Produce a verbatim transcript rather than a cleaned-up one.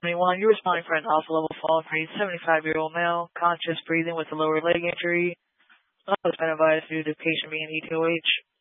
twenty-one, you're responding for an alpha level fall for a seventy-five-year-old male, conscious breathing with a lower leg injury. Has been advised due to patient being E T O H.